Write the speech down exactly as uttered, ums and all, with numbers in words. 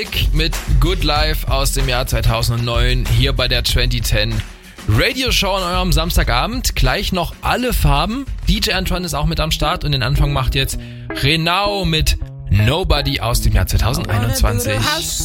Mit Good Life aus dem Jahr zweitausendneun hier bei der zwanzig zehn Radioshow an eurem Samstagabend. Gleich noch alle Farben. D J Antoine ist auch mit am Start und den Anfang macht jetzt Renau mit Nobody aus dem Jahr zweitausendeinundzwanzig.